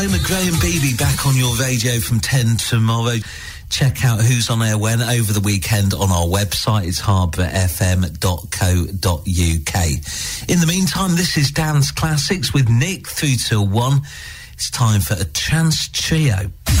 Paloma Gray and Beebe back on your radio from 10 tomorrow. Check out who's on air when over the weekend on our website. It's harbourfm.co.uk. In the meantime, this is Dance Classics with Nick through till 1. It's time for a Trance Trio.